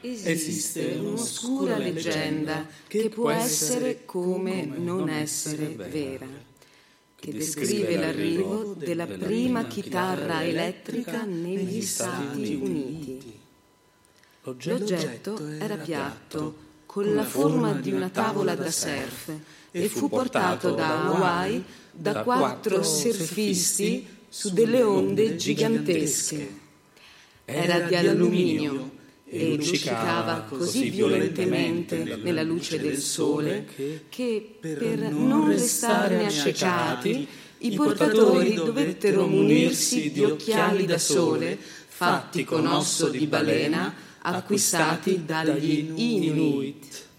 Esiste un'oscura leggenda che può essere come non essere vera, che descrive l'arrivo della prima chitarra elettrica negli Stati Uniti. L'oggetto era piatto, con la forma di una tavola da surf, e fu portato da Hawaii da 4 surfisti su delle onde gigantesche. Era di alluminio e luccicava così violentemente nella luce del sole che, per non restarne accecati, i portatori dovettero munirsi di occhiali da sole fatti con osso di balena acquistati dagli Inuit.